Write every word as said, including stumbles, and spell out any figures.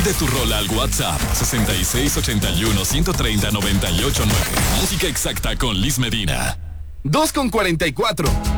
Pide tu rola al WhatsApp sesenta y seis ochenta y uno ciento treinta noventa y ocho nueve. Música exacta con Liz Medina. dos con cuarenta y cuatro.